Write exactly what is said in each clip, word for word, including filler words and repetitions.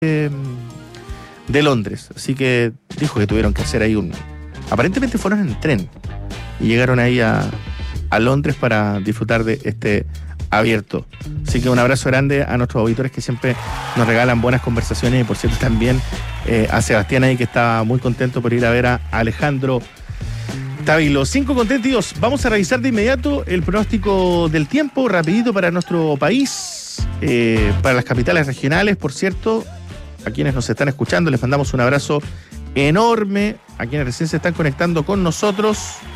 de, de Londres. Así que dijo que tuvieron que hacer ahí un... Aparentemente fueron en tren y llegaron ahí a, a Londres para disfrutar de este abierto. Así que un abrazo grande a nuestros auditores que siempre nos regalan buenas conversaciones y por cierto también eh, a Sebastián ahí que está muy contento por ir a ver a Alejandro Tavilo. Cinco contentos. Vamos a revisar de inmediato el pronóstico del tiempo rapidito para nuestro país, eh, para las capitales regionales, por cierto. A quienes nos están escuchando les mandamos un abrazo enorme, a quienes recién se están conectando con nosotros.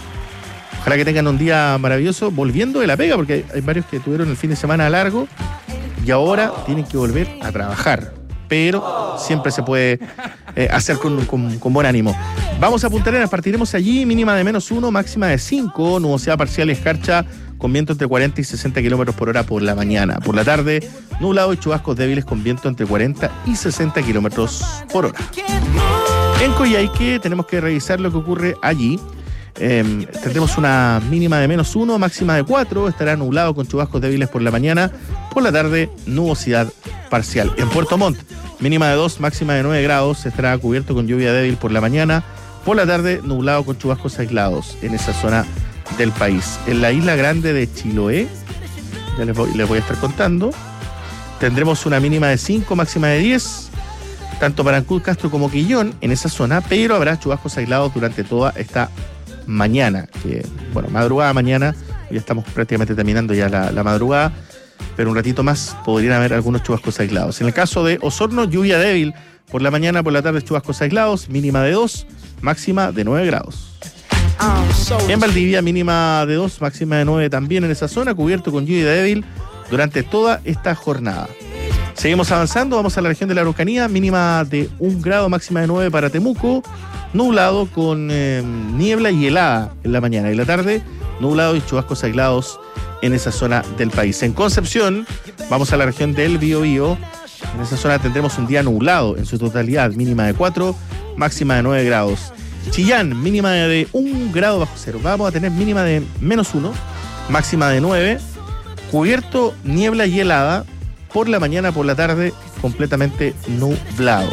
Ojalá que tengan un día maravilloso, volviendo de la pega, porque hay varios que tuvieron el fin de semana largo y ahora tienen que volver a trabajar. Pero siempre se puede eh, hacer con, con, con buen ánimo. Vamos a Punta Arenas, partiremos allí, mínima de menos uno, máxima de cinco, nubosidad parcial y escarcha, con viento entre cuarenta y sesenta kilómetros por hora por la mañana. Por la tarde, nublado y chubascos débiles con viento entre cuarenta y sesenta kilómetros por hora. En Coyhaique tenemos que revisar lo que ocurre allí. Eh, tendremos una mínima de menos uno, máxima de cuatro, estará nublado con chubascos débiles por la mañana, por la tarde nubosidad parcial. En Puerto Montt, mínima de dos, máxima de nueve grados, estará cubierto con lluvia débil por la mañana, por la tarde nublado con chubascos aislados en esa zona del país. En la isla grande de Chiloé, ya les voy, les voy a estar contando, tendremos una mínima de cinco, máxima de diez, tanto para Ancud, Castro como Quillón en esa zona, pero habrá chubascos aislados durante toda esta mañana, que bueno, madrugada mañana, ya estamos prácticamente terminando ya la, la madrugada, pero un ratito más podrían haber algunos chubascos aislados. En el caso de Osorno, lluvia débil por la mañana, por la tarde chubascos aislados, mínima de dos, máxima de nueve grados. En Valdivia, mínima de dos, máxima de nueve también en esa zona, cubierto con lluvia débil durante toda esta jornada. Seguimos avanzando, vamos a la región de la Araucanía, mínima de un grado, máxima de nueve para Temuco, nublado con eh, niebla y helada en la mañana y la tarde, nublado y chubascos aislados en esa zona del país. En Concepción, vamos a la región del Biobío, en esa zona tendremos un día nublado en su totalidad, mínima de cuatro, máxima de nueve grados. Chillán, mínima de un grado bajo cero, vamos a tener mínima de menos uno, máxima de nueve, cubierto, niebla y helada, por la mañana, por la tarde, completamente nublado.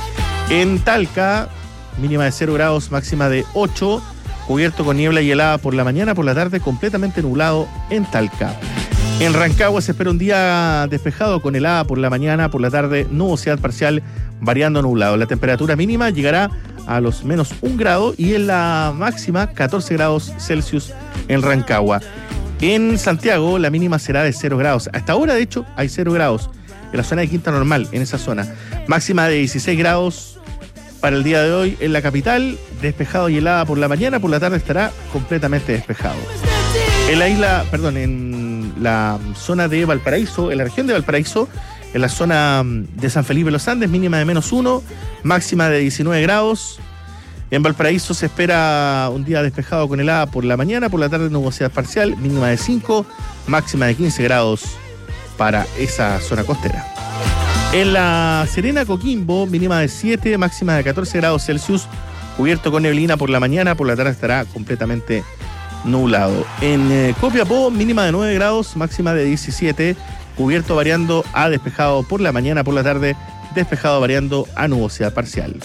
En Talca, mínima de cero grados, máxima de ocho, cubierto con niebla y helada por la mañana, por la tarde, completamente nublado en Talca. En Rancagua se espera un día despejado con helada por la mañana, por la tarde, nubosidad parcial, variando nublado. La temperatura mínima llegará a los menos un grado y en la máxima catorce grados Celsius en Rancagua. En Santiago la mínima será de cero grados. Hasta ahora, de hecho, hay cero grados en la zona de Quinta Normal, en esa zona. Máxima de dieciséis grados para el día de hoy en la capital, despejado y helada por la mañana, por la tarde estará completamente despejado. En la isla, perdón, en la zona de Valparaíso, en la región de Valparaíso, en la zona de San Felipe de los Andes, mínima de menos uno, máxima de diecinueve grados. En Valparaíso se espera un día despejado con helada por la mañana, por la tarde nubosidad parcial, mínima de cinco, máxima de quince grados para esa zona costera. En La Serena, Coquimbo, mínima de siete, máxima de catorce grados Celsius, cubierto con neblina por la mañana, por la tarde estará completamente nublado. En eh, Copiapó, mínima de nueve grados, máxima de diecisiete, cubierto variando a despejado por la mañana, por la tarde despejado variando a nubosidad parcial.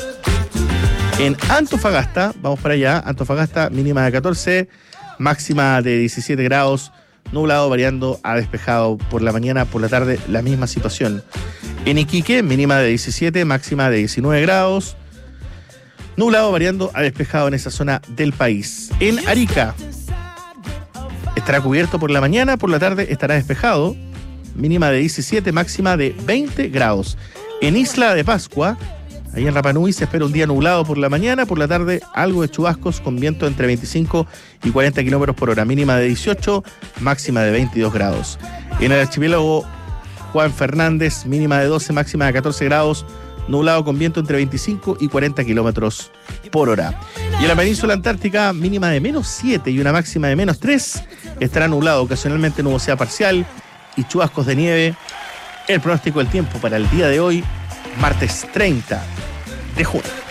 En Antofagasta, vamos para allá, Antofagasta mínima de catorce, máxima de diecisiete grados, nublado variando a despejado por la mañana, por la tarde la misma situación. En Iquique, mínima de diecisiete, máxima de diecinueve grados, nublado variando a despejado en esa zona del país. En Arica, estará cubierto por la mañana, por la tarde estará despejado, mínima de diecisiete, máxima de veinte grados. En Isla de Pascua, ahí en Rapa Nui se espera un día nublado por la mañana, por la tarde algo de chubascos con viento entre veinticinco y cuarenta kilómetros por hora, mínima de dieciocho, máxima de veintidós grados. En el archipiélago Juan Fernández, mínima de doce, máxima de catorce grados, nublado con viento entre veinticinco y cuarenta kilómetros por hora. Y en la península antártica, mínima de menos siete y una máxima de menos tres, estará nublado, ocasionalmente nubosidad parcial y chubascos de nieve. El pronóstico del tiempo para el día de hoy, martes treinta de junio.